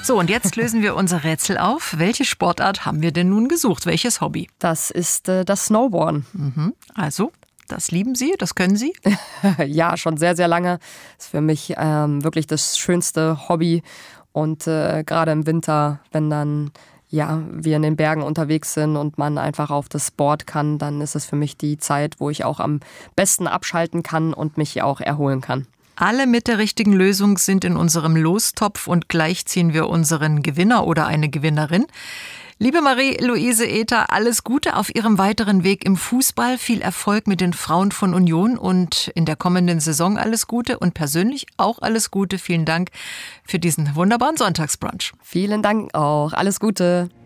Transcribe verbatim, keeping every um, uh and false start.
So, und jetzt lösen wir unser Rätsel auf. Welche Sportart haben wir denn nun gesucht? Welches Hobby? Das ist äh, das Snowboarden. Mhm. Also, das lieben Sie, das können Sie? Ja, schon sehr, sehr lange. Das ist für mich ähm, wirklich das schönste Hobby. Und äh, gerade im Winter, wenn dann ja, wir in den Bergen unterwegs sind und man einfach auf das Board kann, dann ist es für mich die Zeit, wo ich auch am besten abschalten kann und mich auch erholen kann. Alle mit der richtigen Lösung sind in unserem Lostopf und gleich ziehen wir unseren Gewinner oder eine Gewinnerin. Liebe Marie-Louise Ether, alles Gute auf Ihrem weiteren Weg im Fußball. Viel Erfolg mit den Frauen von Union und in der kommenden Saison alles Gute und persönlich auch alles Gute. Vielen Dank für diesen wunderbaren Sonntagsbrunch. Vielen Dank auch. Alles Gute.